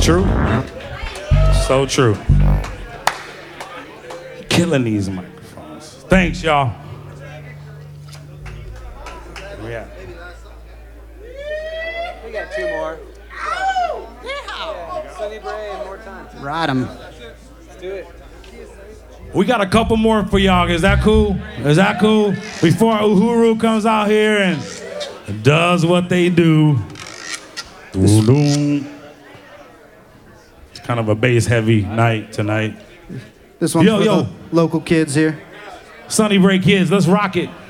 true. So true. Killing these microphones. Thanks, y'all. Yeah. We got two more. Yeah. Sunny Bray and more time. Ride 'em. Let's do it. We got a couple more for y'all. Is that cool? Is that cool? Before Uhuru comes out here and does what they do. It's kind of a bass-heavy night tonight. This one's Yo, for yo. the local kids here. Sunny Bray kids, let's rock it.